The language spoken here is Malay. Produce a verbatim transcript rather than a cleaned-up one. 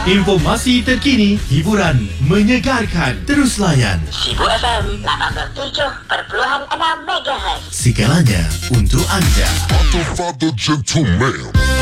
Informasi terkini, hiburan menyegarkan. Terus layan Sibu F M lapan puluh tujuh perpuluhan enam megahertz. segalanya untuk anda. Father, father, gentleman.